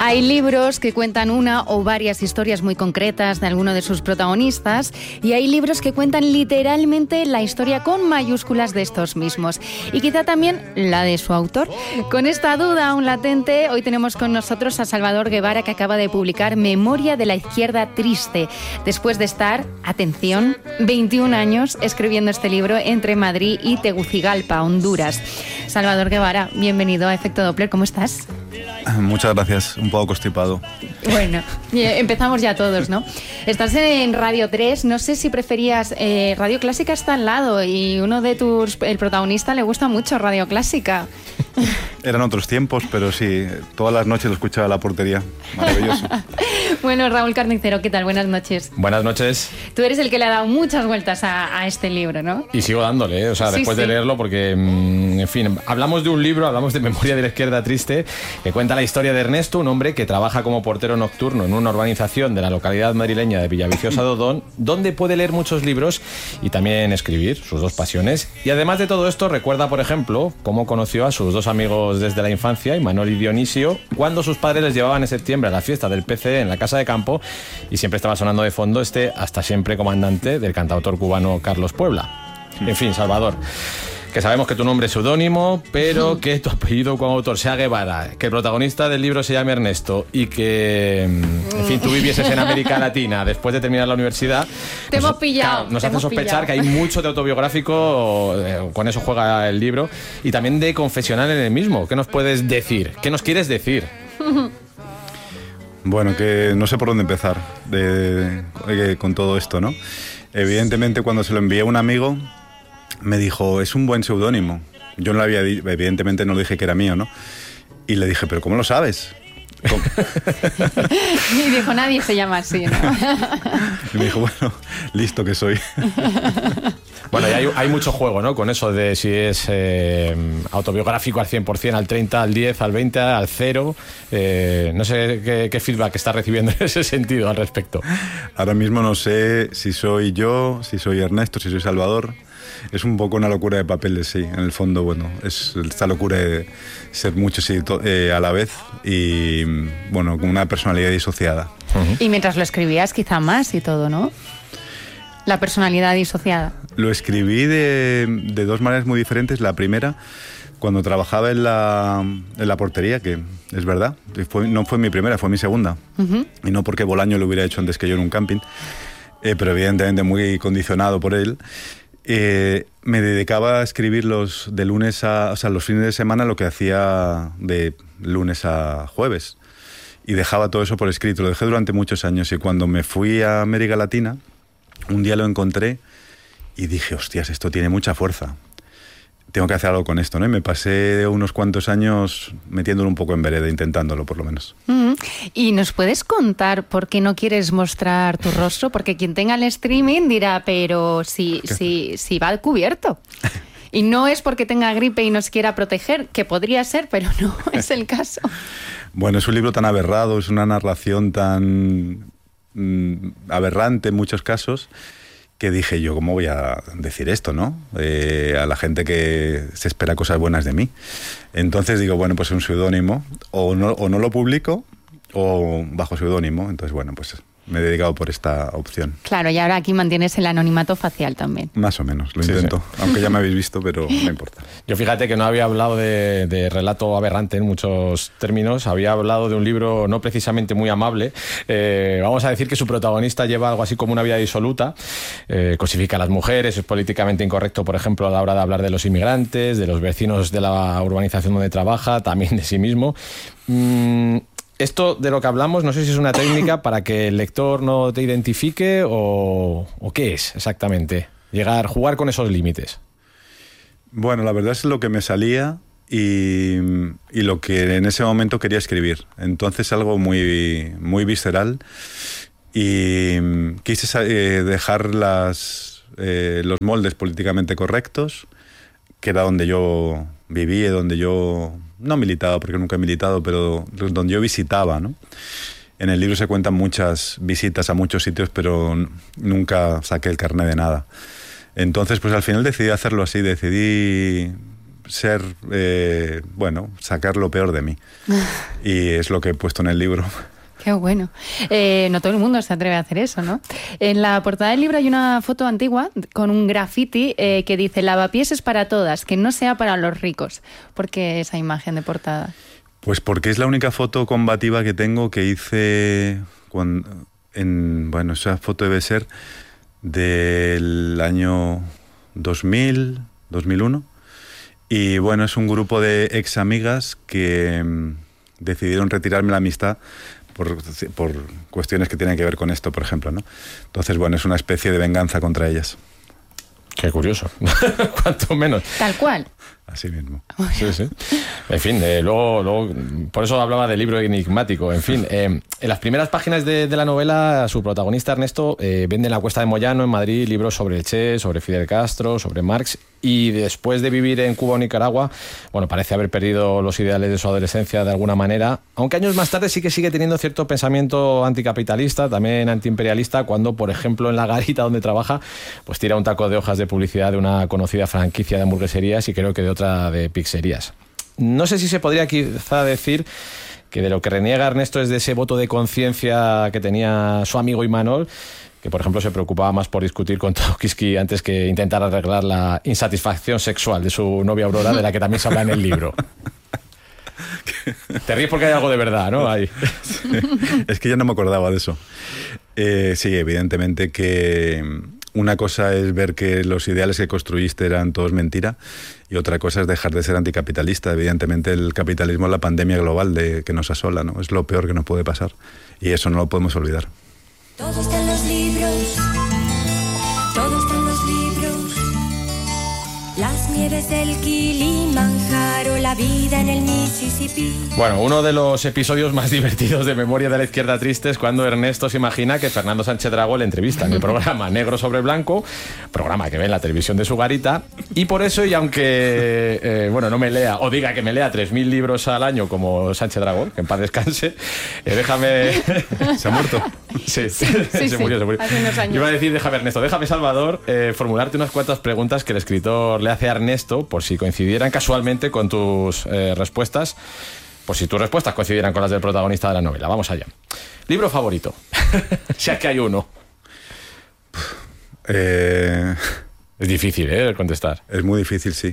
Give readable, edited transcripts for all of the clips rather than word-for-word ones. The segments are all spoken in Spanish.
Hay libros que cuentan una o varias historias muy concretas de alguno de sus protagonistas y hay libros que cuentan literalmente la historia con mayúsculas de estos mismos y quizá también la de su autor. Con esta duda aún latente, hoy tenemos con nosotros a Salvador Guevara, que acaba de publicar Memoria de la izquierda triste, después de estar, atención, 21 años escribiendo este libro entre Madrid y Tegucigalpa, Honduras. Salvador Guevara, bienvenido a Efecto Doppler, ¿cómo estás? Muchas gracias, un poco constipado. Bueno, empezamos ya todos, ¿no? Estás en Radio 3, no sé si preferías... Radio Clásica está al lado y el protagonista le gusta mucho Radio Clásica. Eran otros tiempos, pero sí, todas las noches lo escuchaba a la portería. Maravilloso. Bueno, Raúl Carnicero, ¿qué tal? Buenas noches. Buenas noches. Tú eres el que le ha dado muchas vueltas a este libro, ¿no? Y sigo dándole, después de leerlo, porque, en fin, hablamos de un libro, hablamos de Memoria de la izquierda triste, que cuenta la historia de Ernesto, un hombre que trabaja como portero nocturno en una urbanización de la localidad madrileña de Villaviciosa de Odón, donde puede leer muchos libros y también escribir, sus dos pasiones. Y además de todo esto, recuerda, por ejemplo, cómo conoció a sus dos amigos desde la infancia, Imanol y Dionisio, cuando sus padres les llevaban en septiembre a la fiesta del PC en la casa de campo y siempre estaba sonando de fondo hasta siempre comandante del cantautor cubano Carlos Puebla. En fin, Salvador, que sabemos que tu nombre es seudónimo, pero que tu apellido como autor sea Guevara, que el protagonista del libro se llame Ernesto y que, en fin, tú vivieses en América Latina después de terminar la universidad. Te hemos pillado. Nos hace sospechar que hay mucho de autobiográfico, con eso juega el libro, y también de confesional en el mismo. ¿Qué nos puedes decir? ¿Qué nos quieres decir? Bueno, que no sé por dónde empezar con todo esto, ¿no? Evidentemente, cuando se lo envié a un amigo, me dijo, es un buen seudónimo. Yo no le había dicho, evidentemente no le dije que era mío, ¿no? Y le dije, ¿pero cómo lo sabes? Y dijo, nadie se llama así, ¿no? Y me dijo, bueno, listo que soy. Bueno, y hay mucho juego, ¿no? Con eso de si es autobiográfico al 100%, al 30%, al 10%, al 20%, al 0%. No sé qué feedback está recibiendo en ese sentido al respecto. Ahora mismo no sé si soy yo, si soy Ernesto, si soy Salvador. Es un poco una locura de papeles, sí. En el fondo, bueno, es esta locura de ser muchos a la vez y, bueno, con una personalidad disociada. Y mientras lo escribías, quizá más y todo, ¿no? La personalidad disociada. Lo escribí de dos maneras muy diferentes. La primera, cuando trabajaba en la portería, que es verdad, no fue mi primera, fue mi segunda. Y no porque Bolaño lo hubiera hecho antes que yo en un camping, pero evidentemente muy condicionado por él. Me dedicaba a escribir los fines de semana, lo que hacía de lunes a jueves. Y dejaba todo eso por escrito. Lo dejé durante muchos años. Y cuando me fui a América Latina, un día lo encontré y dije, hostias, esto tiene mucha fuerza. Tengo que hacer algo con esto, ¿no? Y me pasé unos cuantos años metiéndolo un poco en vereda, intentándolo por lo menos. ¿Y nos puedes contar por qué no quieres mostrar tu rostro? Porque quien tenga el streaming dirá, pero si va cubierto. Y no es porque tenga gripe y nos quiera proteger, que podría ser, pero no es el caso. Bueno, es un libro tan aberrado, es una narración tan aberrante en muchos casos, que dije yo, ¿cómo voy a decir esto, no? A la gente que se espera cosas buenas de mí. Entonces digo, bueno, pues un seudónimo, o no lo publico, o bajo seudónimo. Entonces, bueno, pues me he dedicado por esta opción. Claro, y ahora aquí mantienes el anonimato facial también. Más o menos, lo intento. Sí. Aunque ya me habéis visto, pero no importa. Yo fíjate que no había hablado de relato aberrante en muchos términos, había hablado de un libro no precisamente muy amable. Vamos a decir que su protagonista lleva algo así como una vida disoluta, cosifica a las mujeres, es políticamente incorrecto, por ejemplo, a la hora de hablar de los inmigrantes, de los vecinos de la urbanización donde trabaja, también de sí mismo. Esto de lo que hablamos, no sé si es una técnica para que el lector no te identifique o qué es exactamente. Jugar con esos límites. Bueno, la verdad es lo que me salía y lo que en ese momento quería escribir. Entonces algo muy, muy visceral y quise dejar los moldes políticamente correctos, que era donde yo vivía, donde yo no militaba, porque nunca he militado, pero donde yo visitaba, ¿no? En el libro se cuentan muchas visitas a muchos sitios, pero nunca saqué el carné de nada. Entonces, pues al final decidí hacerlo así, decidí ser, sacar lo peor de mí. Y es lo que he puesto en el libro. Qué bueno. No todo el mundo se atreve a hacer eso, ¿no? En la portada del libro hay una foto antigua con un graffiti que dice: lavapiés es para todas, que no sea para los ricos. ¿Por qué esa imagen de portada? Pues porque es la única foto combativa que tengo que hice esa foto debe ser del año 2000, 2001. Y bueno, es un grupo de ex amigas que decidieron retirarme la amistad por cuestiones que tienen que ver con esto, por ejemplo, ¿no? Entonces, bueno, es una especie de venganza contra ellas. Qué curioso. Cuanto menos. Tal cual. Así mismo. Sí, sí. En fin, luego, por eso hablaba del libro enigmático. En fin, en las primeras páginas de la novela, su protagonista Ernesto vende en la Cuesta de Moyano, en Madrid, libros sobre el Che, sobre Fidel Castro, sobre Marx. Y después de vivir en Cuba o Nicaragua, bueno, parece haber perdido los ideales de su adolescencia de alguna manera, aunque años más tarde sí que sigue teniendo cierto pensamiento anticapitalista, también antiimperialista, cuando, por ejemplo, en la garita donde trabaja, pues tira un taco de hojas de publicidad de una conocida franquicia de hamburgueserías y creo que de otra de pizzerías. No sé si se podría quizá decir que de lo que reniega Ernesto es de ese voto de conciencia que tenía su amigo Imanol, que por ejemplo se preocupaba más por discutir con Trotsky antes que intentar arreglar la insatisfacción sexual de su novia Aurora, de la que también se habla en el libro. Te ríes porque hay algo de verdad, ¿no? Ahí. Sí. Es que ya no me acordaba de eso. Sí, evidentemente que una cosa es ver que los ideales que construiste eran todos mentira y otra cosa es dejar de ser anticapitalista. Evidentemente el capitalismo es la pandemia global que nos asola, ¿no? Es lo peor que nos puede pasar y eso no lo podemos olvidar. Todo está en los libros, todo está en los libros. Las nieves del Kilimanjaro, la vida en el Mississippi. Bueno, uno de los episodios más divertidos de Memoria de la Izquierda Triste es cuando Ernesto se imagina que Fernando Sánchez Dragó le entrevista en el programa Negro sobre Blanco, programa que ve en la televisión de su garita, y por eso, y aunque no me lea, o diga que me lea 3.000 libros al año como Sánchez Dragó, que en paz descanse, déjame... ¿Se ha muerto? Sí, se murió. Hace unos años. Yo iba a decir, déjame Salvador, formularte unas cuantas preguntas que el escritor le hace a Ernesto, por si coincidieran casualmente con tus respuestas, por si tus respuestas coincidieran con las del protagonista de la novela. Vamos allá. ¿Libro favorito? Si es que hay uno. Es difícil, contestar. Es muy difícil, sí.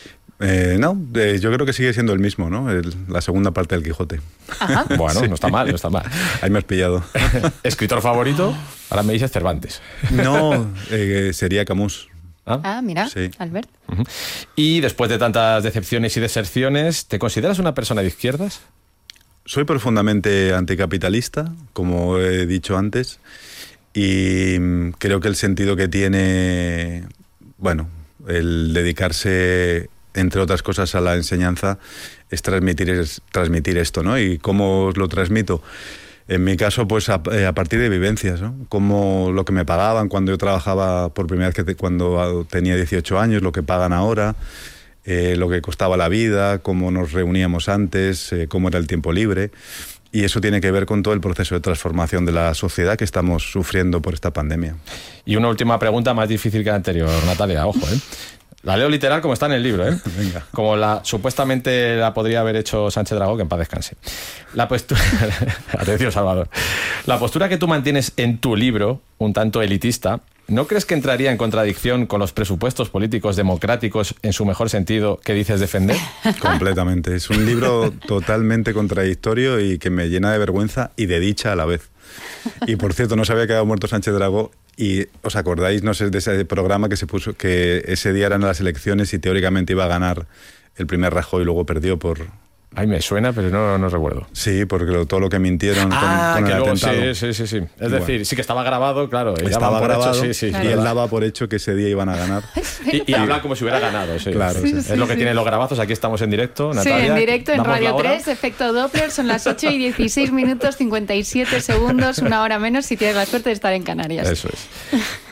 Yo creo que sigue siendo el mismo, ¿no? La segunda parte del Quijote. Ajá. Bueno, Sí. no está mal. Ahí me has pillado. ¿Escritor favorito? Ahora me dices Cervantes. No, sería Camus. Ah, mira, Sí. Albert. Uh-huh. Y después de tantas decepciones y deserciones, ¿te consideras una persona de izquierdas? Soy profundamente anticapitalista, como he dicho antes, y creo que el sentido que tiene, el dedicarse, entre otras cosas, a la enseñanza es transmitir esto, ¿no? ¿Y cómo os lo transmito? En mi caso, pues a partir de vivencias, ¿no? Como lo que me pagaban cuando yo trabajaba por primera vez, cuando tenía 18 años, lo que pagan ahora, lo que costaba la vida, cómo nos reuníamos antes, cómo era el tiempo libre. Y eso tiene que ver con todo el proceso de transformación de la sociedad que estamos sufriendo por esta pandemia. Y una última pregunta más difícil que la anterior, Natalia, ojo, La leo literal como está en el libro, Venga. Como supuestamente la podría haber hecho Sánchez Dragó, que en paz descanse. La postura... Atención, Salvador. La postura que tú mantienes en tu libro, un tanto elitista, ¿no crees que entraría en contradicción con los presupuestos políticos democráticos en su mejor sentido que dices defender? Completamente. Es un libro totalmente contradictorio y que me llena de vergüenza y de dicha a la vez. Y por cierto, no se había quedado muerto Sánchez Dragó. Y os acordáis, no sé, de ese programa que se puso, que ese día eran las elecciones y teóricamente iba a ganar el primer Rajoy y luego perdió por... Ay, me suena, pero no recuerdo. Sí, porque todo lo que mintieron con el luego, atentado. sí. Es decir, sí que estaba grabado, claro. Estaba grabado sí, y él daba por hecho que ese día iban a ganar. Y habla como si hubiera ganado, sí. Claro, sí. Es lo que tienen los grabazos. Aquí estamos en directo, Natalia. Sí, en directo, en Damos Radio la hora. 3, efecto Doppler, son las 8 y 16 minutos, 57 segundos, una hora menos si tienes la suerte de estar en Canarias. Eso es.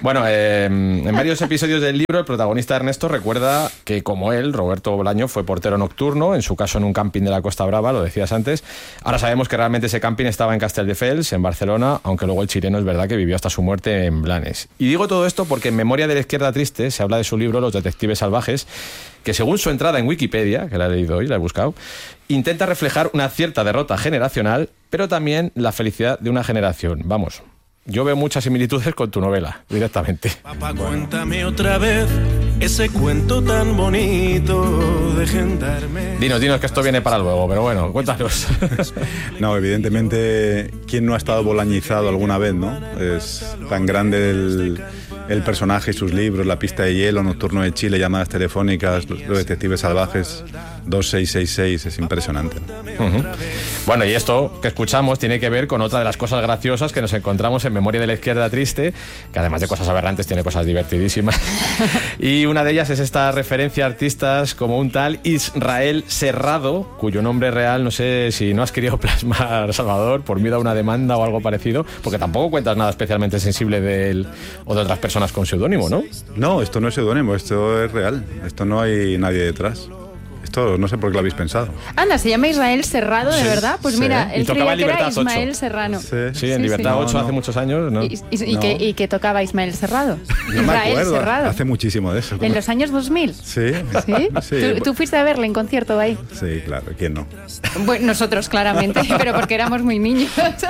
Bueno, en varios episodios del libro, el protagonista Ernesto recuerda que, como él, Roberto Bolaño fue portero nocturno, en su caso en un camping de la Costa Brava, lo decías antes. Ahora sabemos que realmente ese camping estaba en Castelldefels, en Barcelona, aunque luego el chileno es verdad que vivió hasta su muerte en Blanes. Y digo todo esto porque en Memoria de la Izquierda Triste se habla de su libro Los detectives salvajes, que según su entrada en Wikipedia, que la he leído hoy, la he buscado, intenta reflejar una cierta derrota generacional, pero también la felicidad de una generación. Vamos, yo veo muchas similitudes con tu novela, directamente. Papá, cuéntame otra vez ese cuento tan bonito de gendarme. Dinos que esto viene para luego, pero bueno, cuéntanos. No, evidentemente, ¿quién no ha estado bolañizado alguna vez, no? Es tan grande el personaje y sus libros, La pista de hielo, Nocturno de Chile, Llamadas telefónicas, Los detectives salvajes, 2666, es impresionante. Uh-huh. Bueno, y esto que escuchamos tiene que ver con otra de las cosas graciosas que nos encontramos en Memoria de la Izquierda Triste, que además de cosas aberrantes tiene cosas divertidísimas. Y una de ellas es esta referencia a artistas como un tal Israel Serrado, cuyo nombre real no sé si no has querido plasmar, Salvador, por miedo a una demanda o algo parecido, porque tampoco cuentas nada especialmente sensible de él o de otras personas con seudónimo, ¿no? No, esto no es seudónimo, esto es real. Esto no hay nadie detrás. Esto no sé por qué lo habéis pensado. Anda, se llama Israel Serrado, ¿de verdad? Pues mira, él creía que era Ismael 8. Serrano. Sí, en Libertad 8 hace muchos años, ¿no? ¿Y que tocaba Ismael Serrado? No me Israel acuerdo, Serrado. hace muchísimo de eso. ¿En los años 2000? Sí. ¿Sí? ¿Tú fuiste a verle en concierto ahí? Sí, claro, ¿quién no? Bueno, nosotros claramente, pero porque éramos muy niños.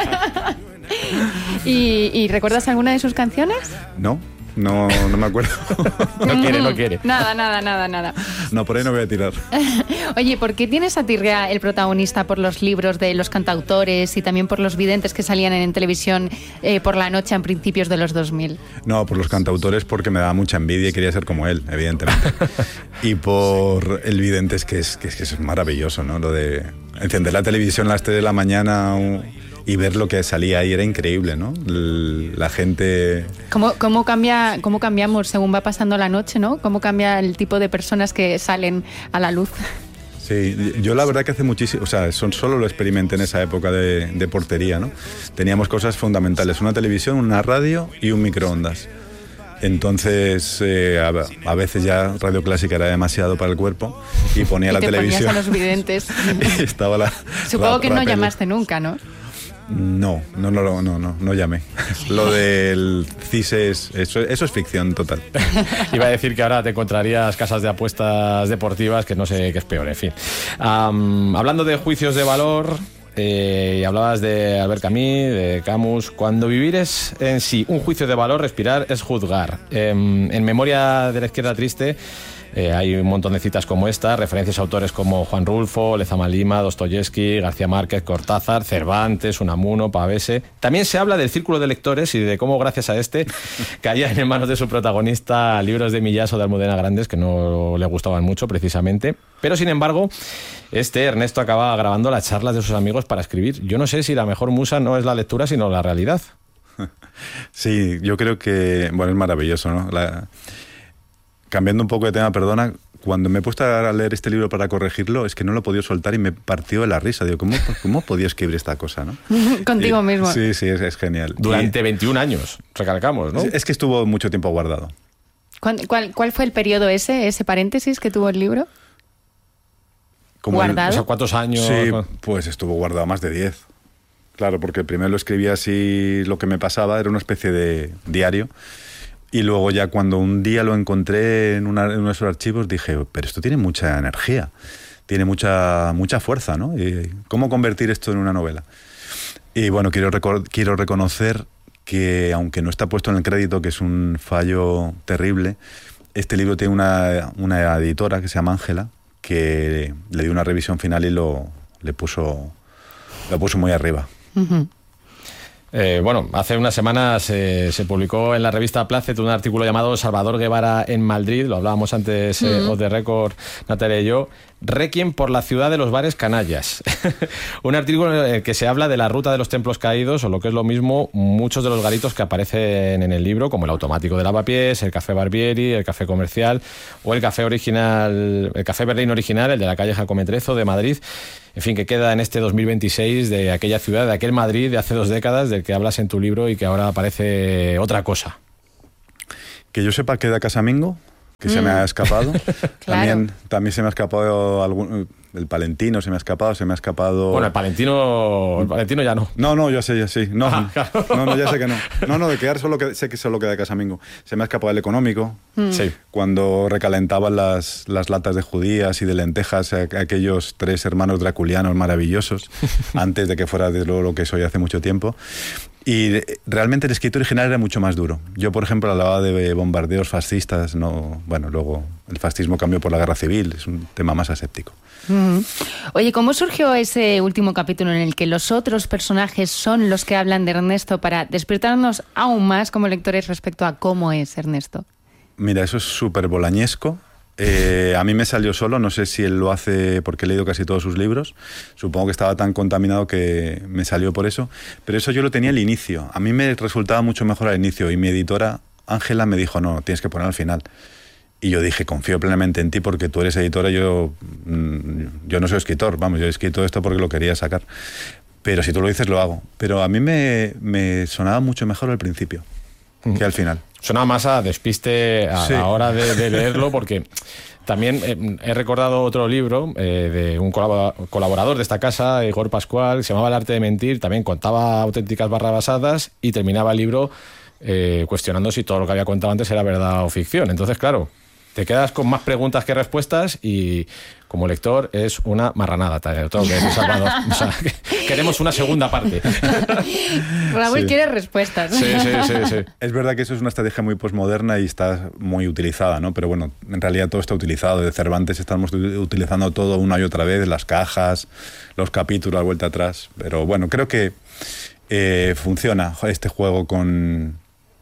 ¿Y recuerdas alguna de sus canciones? No me acuerdo. No quiere. Nada. No, por ahí no voy a tirar. Oye, ¿por qué tiene esa tirria el protagonista por los libros de los cantautores y también por los videntes que salían en televisión por la noche a principios de los 2000? No, por los cantautores porque me daba mucha envidia y quería ser como él, evidentemente. Y por el vidente es que es maravilloso, ¿no? Lo de encender la televisión a las 3 de la mañana y ver lo que salía ahí era increíble, ¿no? La gente... ¿Cómo cambiamos según va pasando la noche, ¿no? ¿Cómo cambia el tipo de personas que salen a la luz? Sí, yo la verdad que hace muchísimo... O sea, solo lo experimenté en esa época de portería, ¿no? Teníamos cosas fundamentales, una televisión, una radio y un microondas. Entonces, a veces ya Radio Clásica era demasiado para el cuerpo y ponía la televisión. Y te ponías a los videntes. Y estaba Supongo que no llamaste nunca, ¿no? No llamé. Lo del CIS eso es ficción total. Iba a decir que ahora te encontrarías casas de apuestas deportivas, que no sé qué es peor, en fin. Hablando de juicios de valor, y hablabas de Albert Camus, de Camus. Cuando vivir es en sí un juicio de valor, respirar es juzgar. En Memoria de la Izquierda Triste hay un montón de citas como esta, referencias a autores como Juan Rulfo, Lezama Lima, Dostoyevsky, García Márquez, Cortázar, Cervantes, Unamuno, Pavese. También se habla del círculo de lectores y de cómo gracias a este caían en manos de su protagonista libros de Millás o de Almudena Grandes que no le gustaban mucho precisamente. Pero sin embargo, Ernesto acaba grabando las charlas de sus amigos para escribir. Yo no sé si la mejor musa no es la lectura sino la realidad. Sí, yo creo que es maravilloso, ¿no? Cambiando un poco de tema, perdona, cuando me he puesto a leer este libro para corregirlo, es que no lo he podido soltar y me partió de la risa. Digo, ¿cómo podía escribir esta cosa, no? Contigo mismo. Sí, es genial. Durante 21 años, recalcamos, ¿no? Es que estuvo mucho tiempo guardado. ¿Cuál fue el periodo ese paréntesis que tuvo el libro? ¿Guardado? O sea, ¿cuántos años? Sí, pues estuvo guardado más de 10. Claro, porque primero lo escribía así, lo que me pasaba, era una especie de diario. Y luego ya cuando un día lo encontré en uno de esos archivos dije, pero esto tiene mucha energía, tiene mucha fuerza, ¿no? ¿Y cómo convertir esto en una novela? Y bueno, quiero reconocer que, aunque no está puesto en el crédito, que es un fallo terrible, este libro tiene una editora que se llama Ángela, que le dio una revisión final y lo puso muy arriba. Uh-huh. Bueno, hace unas semanas se publicó en la revista Placet un artículo llamado Salvador Guevara en Madrid, lo hablábamos antes off the record, Natalia y yo, Requiem por la ciudad de los bares canallas. Un artículo en el que se habla de la ruta de los templos caídos, o lo que es lo mismo, muchos de los garitos que aparecen en el libro, como el automático de Lavapiés, el Café Barbieri, el Café Comercial o el Café original, el Café Berlín original, el de la calle Jacometrezo de Madrid. En fin, que queda en este 2026 de aquella ciudad, de aquel Madrid de hace 2 décadas, del que hablas en tu libro y que ahora parece otra cosa. Que yo sepa, queda Casamingo, que se me ha escapado. Claro. También se me ha escapado el Palentino, se me ha escapado... Bueno, el Palentino ya no. No, ya sé. No, claro. no, ya sé que no. No, de quedar sé que solo queda Casamingo. Se me ha escapado el Económico. Sí. Cuando recalentaban las latas de judías y de lentejas aquellos 3 hermanos draculianos maravillosos, antes de que fuera de lo que soy hace mucho tiempo. Y realmente el escrito original era mucho más duro. Yo, por ejemplo, hablaba de bombardeos fascistas. Luego el fascismo cambió por la guerra civil. Es un tema más aséptico. Oye, ¿cómo surgió ese último capítulo en el que los otros personajes son los que hablan de Ernesto para despertarnos aún más como lectores respecto a cómo es Ernesto? Mira, eso es súper bolañesco. A mí me salió solo, no sé si él lo hace porque he leído casi todos sus libros, supongo que estaba tan contaminado que me salió por eso, pero eso yo lo tenía al inicio, a mí me resultaba mucho mejor al inicio y mi editora Ángela me dijo, no, tienes que poner al final. Y yo dije, confío plenamente en ti porque tú eres editora, yo no soy escritor, vamos, yo he escrito esto porque lo quería sacar, pero si tú lo dices lo hago, pero a mí me sonaba mucho mejor al principio que al final. Suena más a despiste a la hora de leerlo, porque también he recordado otro libro de un colaborador de esta casa, Igor Pascual, que se llamaba El arte de mentir, también contaba auténticas barrabasadas y terminaba el libro cuestionando si todo lo que había contado antes era verdad o ficción. Entonces, claro, te quedas con más preguntas que respuestas y como lector es una marranada, te tengo que decir, Salvador. O sea, queremos una segunda parte. Raúl quiere respuestas. Sí. Es verdad que eso es una estrategia muy posmoderna y está muy utilizada, ¿no? Pero bueno, en realidad todo está utilizado. De Cervantes estamos utilizando todo una y otra vez, las cajas, los capítulos, vuelta atrás. Pero bueno, creo que funciona este juego con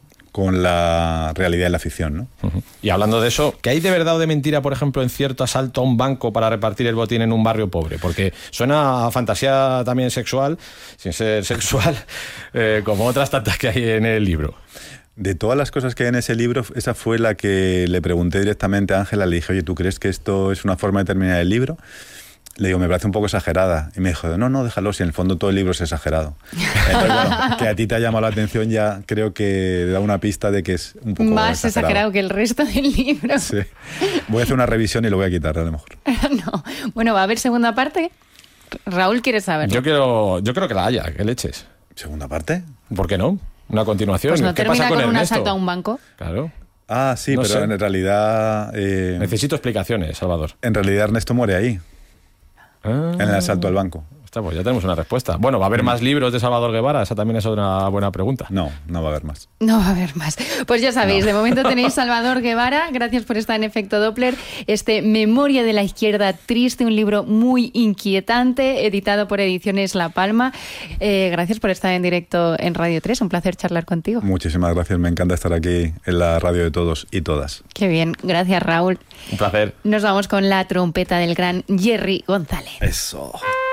la realidad y la ficción, ¿no? Uh-huh. Y hablando de eso, ¿qué hay de verdad o de mentira, por ejemplo, en cierto asalto a un banco para repartir el botín en un barrio pobre? Porque suena a fantasía también sexual, sin ser sexual, como otras tantas que hay en el libro. De todas las cosas que hay en ese libro, esa fue la que le pregunté directamente a Ángela, le dije, oye, ¿tú crees que esto es una forma de terminar el libro? Le digo, me parece un poco exagerada. Y me dijo, no, déjalo, si en el fondo todo el libro es exagerado. Entonces, bueno, que a ti te ha llamado la atención ya creo que da una pista de que es un poco más exagerado que el resto del libro. Sí. Voy a hacer una revisión y lo voy a quitar, a lo mejor. No. Bueno, ¿va a haber segunda parte? Raúl quiere saberlo. Yo creo que la haya, que leches. ¿Segunda parte? ¿Por qué no? Una continuación. Pues no ¿Qué termina pasa con un Ernesto? asalto a un banco. Claro. Ah, sí, No pero sé. en realidad... Necesito explicaciones, Salvador. En realidad Ernesto muere ahí, Ah. en el asalto al banco. Pues ya tenemos una respuesta. Bueno, ¿va a haber más libros de Salvador Guevara? Esa también es una buena pregunta. No va a haber más. No va a haber más. Pues ya sabéis, de momento tenéis Salvador Guevara. Gracias por estar en Efecto Doppler. Memoria de la izquierda triste, un libro muy inquietante, editado por Ediciones La Palma. Gracias por estar en directo en Radio 3. Un placer charlar contigo. Muchísimas gracias. Me encanta estar aquí en la radio de todos y todas. Qué bien. Gracias, Raúl. Un placer. Nos vamos con la trompeta del gran Jerry González. Eso.